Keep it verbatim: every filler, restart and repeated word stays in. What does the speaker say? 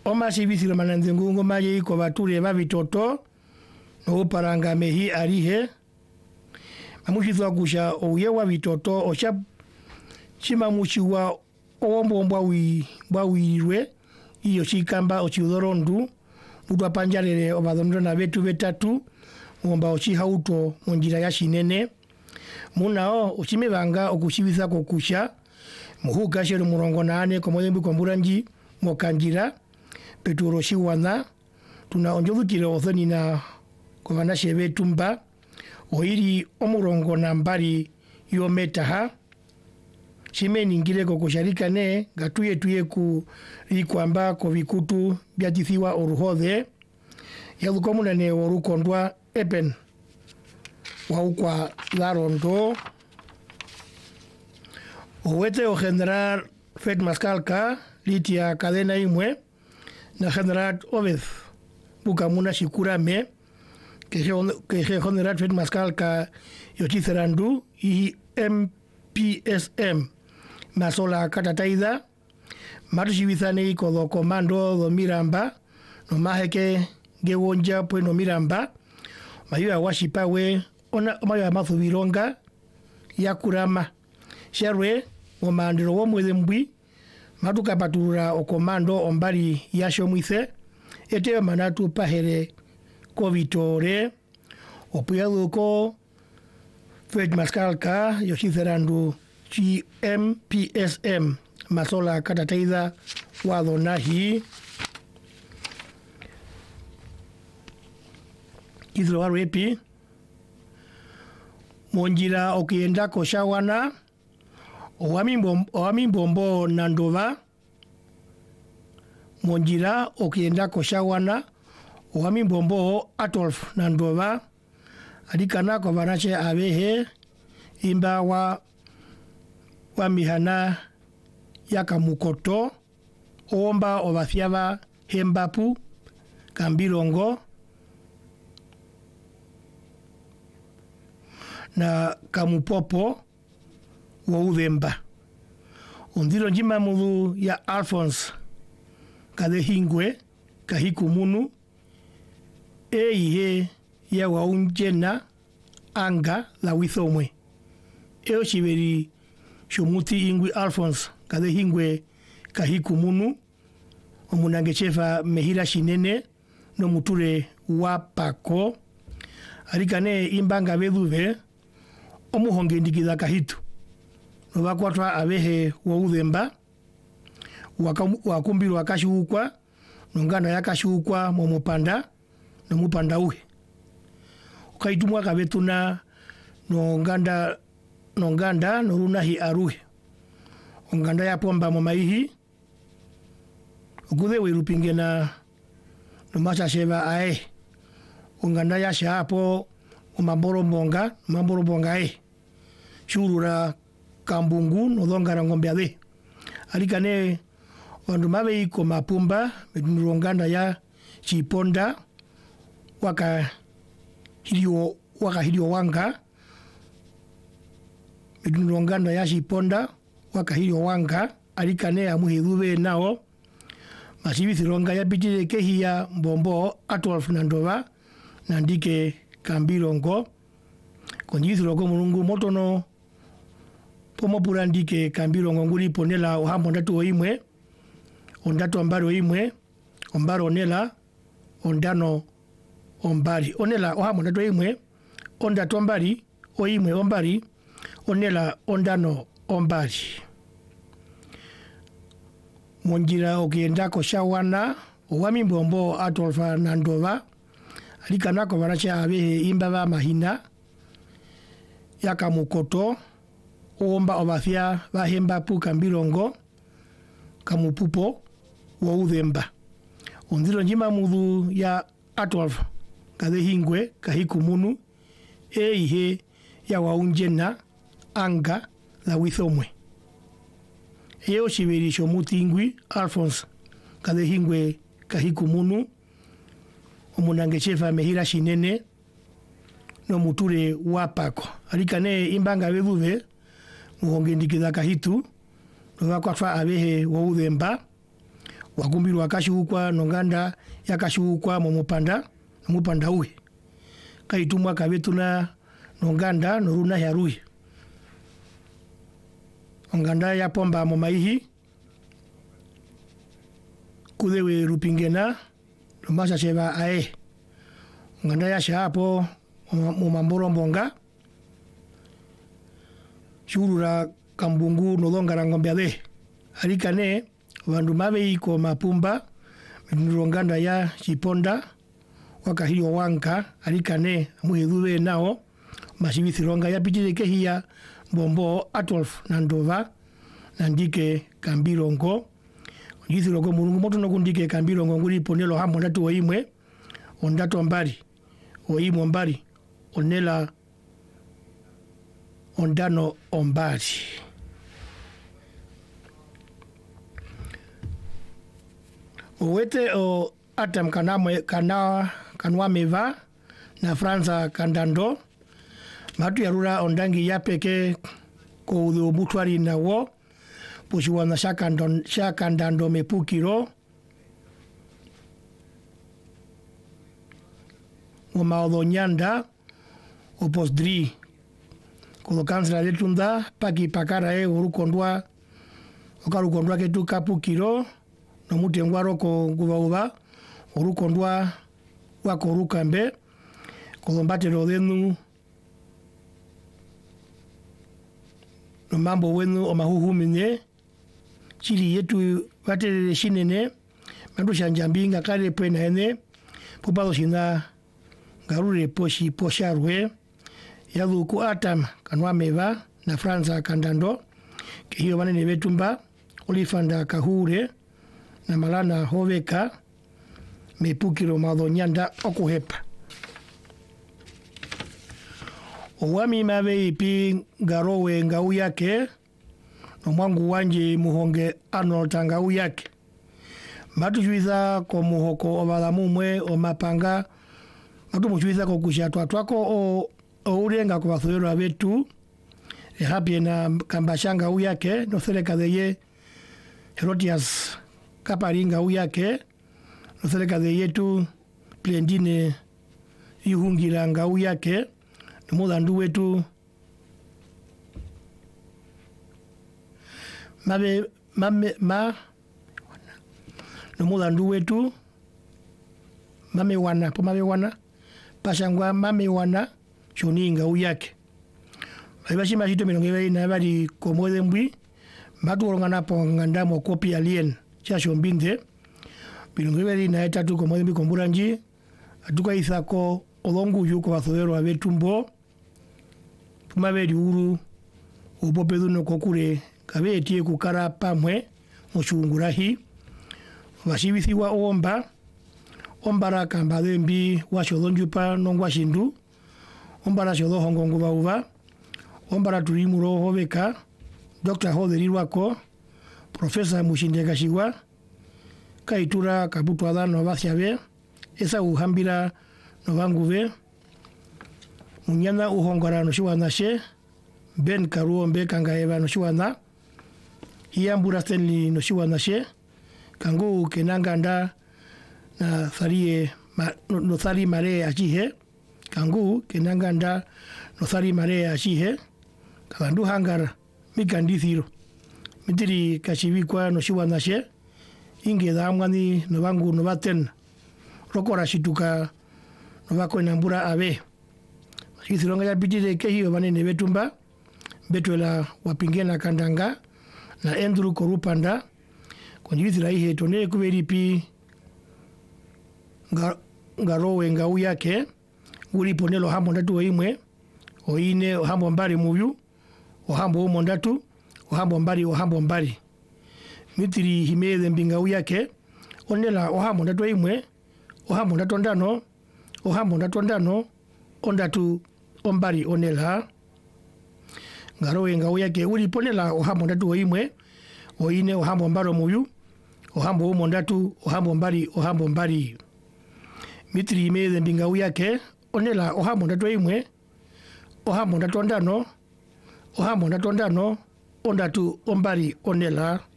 Oma sibisiro mananzengungo maje iko bature babitoto no paranga mehi arihe amushizwa kusha oye wa bitoto osha chima mushiwa owombo mbwawi mbawirwe iyo chikamba ochidorondu mudwa panjalele obadondo na betu betatu ngomba ochihauto monjira ya shinene munao ochimebanga okushibisa kokusha muhuga shero murongo nane komoyembi komburanji mokanjira peturo shiwana tuna onjolukire othoni na kobana shebe tumba oiri omurongo nambari yo metaha shimeni ngire kokusharika ne gatuye tuye ku ikwamba ko bikutu byatithiwa oruhothe yalukomuna ne orukondwa epen waukwa larondo owete o general Fred Mascalca litia cadena imwe na general Ovez bukamuna shikurame que que general Fred Mascalca yochitherandu i M P S M masola katataida marshibithane iko do komando do Miramba no maheke gewonja pues no Miramba mayo washipawe ona mayo mathubironga yakurama sherwe omandiro wo mweze mbwi matuka patura o komando ombari yasho mwise ete manatu pahere kovitore opuyaduko Fred Mascalca yoshitherandu G M P S M masola katataida wadonahi Idro arepi monjira okienda koshawana Oami Mbombo Nandova monjira okienda koshawana Oami Mbombo Atolf Nandova adikana ko banache abehe imba wa wa mihana yakamukoto omba obathiaba hembapu kambirongo na kamupopo wa udhemba ondiro njima mudu ya Alphonse kadehingwe kahikumunu eihe ya waunjena anga la withomwe eo shiberi shomuti ingwi Alphonse kadehingwe kahikumunu omunange chefa mehira shinene no muture wapako arikane imbanga beduve omuhonge ndikiza kahitu no bakwatwa abehe wa udhemba wakumbirwa akashukwa nongana yakashukwa mu mupanda no mupanda uhe ukaitumwa kabetuna no nganda no nganda no runahi aruhe onganda ya pomba mu maihi ukude wirupinge na no macha sheba ae onganda ya shapo umamboro mbonga mamboro mbonga e shurura kambungu no dongara ngombe ade alikane wandu mabe iko mapumba meduronganda ya chiponda waka hilio waka hilio wanga meduronganda ya chiponda waka hilio wanga alikane amuhidube nao masibithironga ya bitire kehia Mbombo Atolf Nandova nandike kambirongo konjithiro mulungu motono pomo purandike kambirongo nguri ponela ohambo ndatu oimwe ondatu ambaro oimwe ombaro onela ondano ombari onela ohambo ndatu oimwe ondatu ambari oimwe ombari onela ondano ombari monjira okienda koshawana Oami Mbombo Atolf Nandova alikana ko baracha abehe imbaba mahina yakamukoto omba obafia bahemba pu kambirongo kamupupo wa udhemba ondiro njima mudu ya Atolf kadehingwe kahikumunu eihe ya waunjena anga la withomwe eo shiberisho mutingwi Alphonse kadehingwe kahikumunu omunange chefa mehira shinene no muture wapako alikane imbanga beduve muhonge ndikiza kahitu no bakwafa abehe wa udhemba wakumbiri wakashukwa nonganda yakashukwa momupanda mupanda uwe kaitumwa kabetuna nonganda noruna yarui onganda ya pomba momaihi kudewe rupingena lumasha sheba ae onganda ya shapo momamboro mbonga shurura kambungu nolongara ngombe ade alikane vandu mabe iko mapumba nuronganda ya chiponda wakahio wanka alikane muhidhuwe nao masibithironga ya pitire kehia bombo Atolf Nandova nandike kambirongo ngithirongo mulungu moto nokundike kambirongo nguri ponelo hambo ndatu oimwe ondatu mbali oimwe mbali onela ondano ombali owete o atam kanamwe kana kanwa meva na Franza kandando matu yarura ondangi yapeke ko udhu mutwari na wo pushiwana shakandon shakandando mepukiro o maodo nyanda o postdri ko kansla letunda paki pakara e urukondwa okarukondwa ketu kapukiro no mutengwaro ko nguva urukondwa wako rukambe ko mbatero denu no mambo wenu o mahuhumine chili yetu vaterere shinene mandu shanjambinga kale pwena ene popado shina garure poshi posharwe yadu ku atam kanwa meva na Franza kandando ke hiyo vanene vetumba olifanda kahure na malana hoveka mepukiro madonyanda okuhepa owami mabe ipi garowe ngau yake no mwangu wanje muhonge ano tangau yake matujuiza ko muhoko obalamumwe o mapanga matu mujuiza ko kushatwa twako o ourenga ko bathero abetu e hapi na kambashanga u yake no sereka deye Herodias kaparinga u yake no sereka deye tu plendine ihungira ngau yake mudandu wetu mabe mame ma no mudandu wetu mame wana po mabe wana pasangwa mame wana shoninga uyake babashi mashito milonge na bali komode mbwi matu orongana po ngandamo kopi alien cha shombinde milonge bali na etatu komode mbi komburanji atuka isako olongu yuko bathero abetumbo tumabeli uru ubopedu no kokure kabetie kukara pamwe mushungurahi bashibithiwa omba ombara kambade mbi washodonjupa nongwa shindu ombara shodo hongongo bauva ombara turimuro hobeka Doctor Hoderirwako Professor Mushindega Shiwa kaitura kabutwada no basyabe esa uhambira no banguve munyana uhongora no shiwana she Ben Karuombe kangaeva no shiwana Iyambura Stanley no shiwana she kangu kenanganda na tharie ma, no, no thari mare achihe kangu kenanganda no thari mare achihe kandu hangara mikandithiro mitiri kashibikwa no shiwana she inge damwani no bangu no baten rokora shituka no bako nambura abe Kithironga ya bitire kehiyo banene betumba betwela wapingena kandanga na Andrew Korupanda konjithira ihe tone kuberipi ngarowe ngau yake uri ponelo hambo ndatu oimwe oine hambo mbali muyu ohambo omo ndatu ohambo mbali ohambo mbali mitiri himeze mbingau yake onela ohambo ndatu oimwe ohambo ndatu ndano ohambo ndatu ndano ondatu ombari onela ngarowe ngau yake uri ponela ohambo ndatu oimwe oine ohambo mbalo muyu ohambo omo ndatu ohambo mbali ohambo mbali mitri imeze mbingau yake onela ohambo ndatu oimwe ohambo ndatu ndano ohambo ndatu ndano ondatu ombari onela